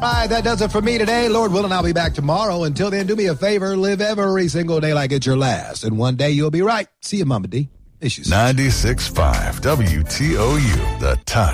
right, that does it for me today. Lord willing, I'll be back tomorrow. Until then, do me a favor. Live every single day like it's your last. And one day you'll be right. See you, Mama D. 96.5 WTOU, The Touch.